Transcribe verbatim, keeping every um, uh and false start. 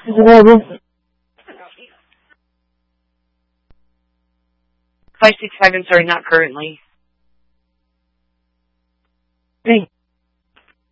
Is available. five six five, I'm sorry, not currently. Thanks.